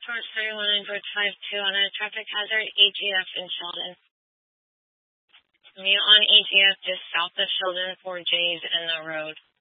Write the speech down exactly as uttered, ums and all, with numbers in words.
Towards thirty-one and George five two on a traffic hazard, E G F in Sheldon. Mute on E G F just south of Sheldon, four J's in the road.